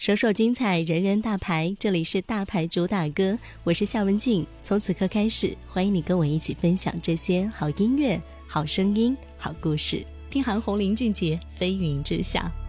首首精彩，人人大牌，这里是大牌主打歌，我是夏文静。从此刻开始，欢迎你跟我一起分享这些好音乐、好声音、好故事。听韩红林俊杰《飞云之下》。